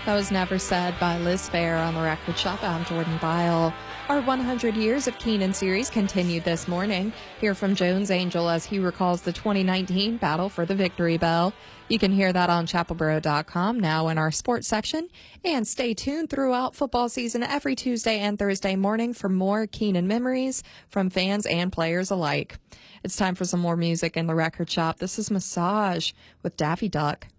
That was Never Said by Liz Phair on the Record Shop. I'm Jordan Byle. Our 100 Years of Keenan series continued this morning. Hear from Jones Angell as he recalls the 2019 battle for the Victory Bell. You can hear that on chapelboro.com now in our sports section. And stay tuned throughout football season every Tuesday and Thursday morning for more Keenan memories from fans and players alike. It's time for some more music in the Record Shop. This is Massage with Daffy Duck.